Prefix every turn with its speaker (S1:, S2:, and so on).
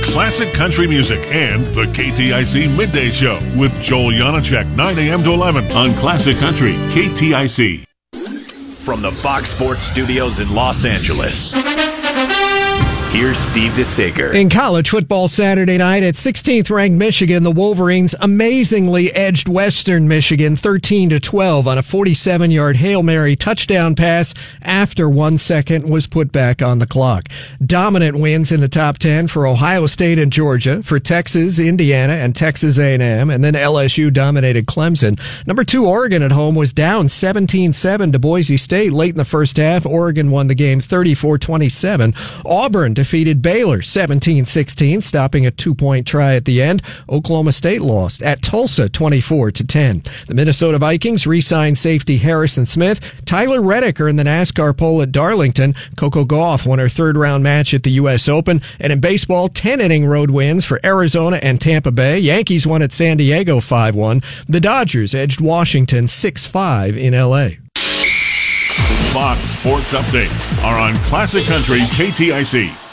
S1: classic country music and the KTIC Midday Show with Joel Janacek, 9 a.m. to 11 on Classic Country, KTIC.
S2: From the Fox Sports Studios in Los Angeles, here's Steve DeSager.
S3: In college football Saturday night at 16th-ranked Michigan, the Wolverines amazingly edged Western Michigan 13-12 on a 47-yard Hail Mary touchdown pass after 1 second was put back on the clock. Dominant wins in the top 10 for Ohio State and Georgia, for Texas, Indiana, and Texas A&M, and then LSU dominated Clemson. Number 2 Oregon at home was down 17-7 to Boise State late in the first half. Oregon won the game 34-27. Auburn defeated Baylor 17-16, stopping a 2-point try at the end. Oklahoma State lost at Tulsa 24-10. The Minnesota Vikings re-signed safety Harrison Smith. Tyler Reddick earned the NASCAR pole at Darlington. Coco Gauff won her third-round match at the U.S. Open. And in baseball, 10-inning road wins for Arizona and Tampa Bay. Yankees won at San Diego 5-1. The Dodgers edged Washington 6-5 in L.A.
S1: Fox Sports Updates are on Classic Country KTIC.